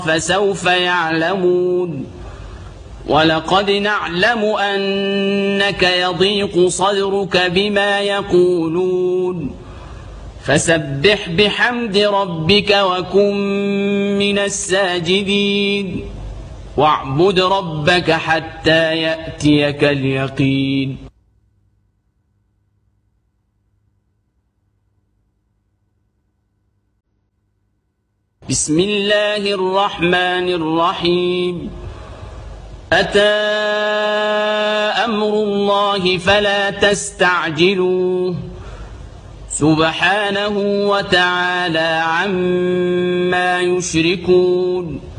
فسوف يعلمون ولقد نعلم أنك يضيق صدرك بما يقولون فسبح بحمد ربك وكن من الساجدين واعبد ربك حتى يأتيك اليقين. بسم الله الرحمن الرحيم. أتى أمر الله فلا تستعجلوه سبحانه وتعالى عما يشركون.